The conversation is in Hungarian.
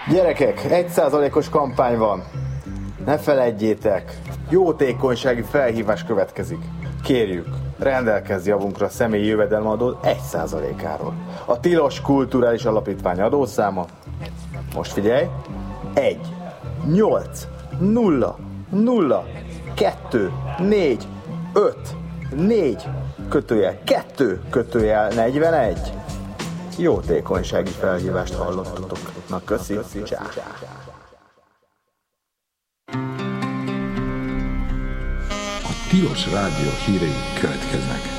Gyerekek, 1%-os kampány van. Ne feledjétek, jótékonysági felhívás következik. Kérjük, rendelkezz javunkra a személyi jövedelmadó 1%-áról. A Tilos Kulturális Alapítvány adószáma, most figyelj, 1 8 0 0 2 4 5 4 kötőjel 2 kötőjel 41. Jótékonysági felhívást hallottatok. Na köszi. Csá. A Tilos Rádió hírei következnek.